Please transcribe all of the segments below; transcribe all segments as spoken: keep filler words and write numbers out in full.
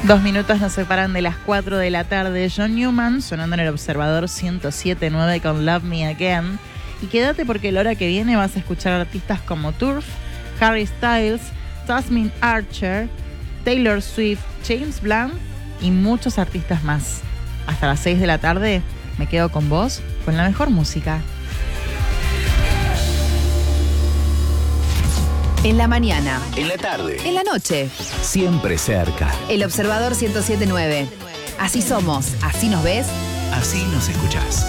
Dos minutos nos separan de las cuatro de la tarde. John Newman sonando en el Observador ciento siete punto nueve con Love Me Again. Y quédate porque la hora que viene vas a escuchar artistas como Turf, Harry Styles, Tasmin Archer, Taylor Swift, James Blunt y muchos artistas más. Hasta las seis de la tarde me quedo con vos, con la mejor música. En la mañana. En la tarde. En la noche. Siempre cerca. El Observador ciento siete punto nueve. Así somos, así nos ves. Así nos escuchás.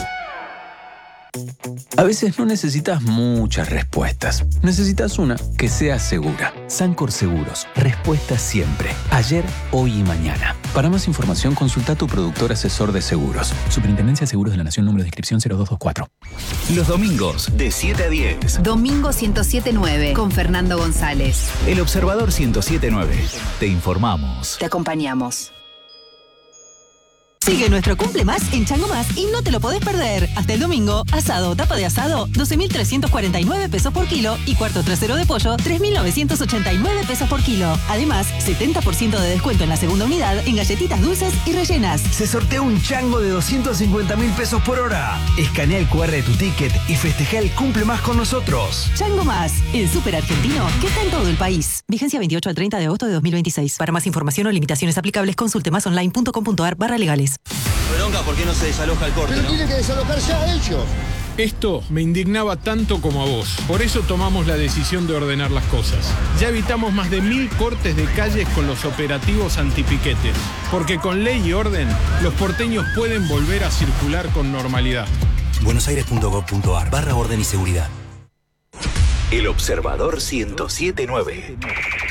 A veces no necesitas muchas respuestas. Necesitas una que sea segura. Sancor Seguros. Respuesta siempre. Ayer, hoy y mañana. Para más información, consulta a tu productor asesor de seguros. Superintendencia de Seguros de la Nación, número de inscripción cero dos dos cuatro. Los domingos, de siete a diez. Domingo ciento siete punto nueve. Con Fernando González. El Observador ciento siete punto nueve. Te informamos. Te acompañamos. Sigue nuestro Cumple Más en Chango Más y no te lo podés perder. Hasta el domingo, asado, tapa de asado, doce mil trescientos cuarenta y nueve pesos por kilo y cuarto trasero de pollo, tres mil novecientos ochenta y nueve pesos por kilo. Además, setenta por ciento de descuento en la segunda unidad en galletitas dulces y rellenas. Se sortea un chango de doscientos cincuenta mil pesos por hora. Escanea el cu erre de tu ticket y festeja el Cumple Más con nosotros. Chango Más, el súper argentino que está en todo el país. Vigencia veintiocho al treinta de agosto de dos mil veintiséis. Para más información o limitaciones aplicables, consulte másonline punto com punto ar barra legales. Bronca, ¿por qué no se desaloja el corte? Pero ¿no? tiene que desalojar ya ellos. Esto me indignaba tanto como a vos. Por eso tomamos la decisión de ordenar las cosas. Ya evitamos más de mil cortes de calles con los operativos antipiquetes. Porque con ley y orden, los porteños pueden volver a circular con normalidad. buenosaires punto gov punto ar barra orden y seguridad. El Observador ciento siete punto nueve.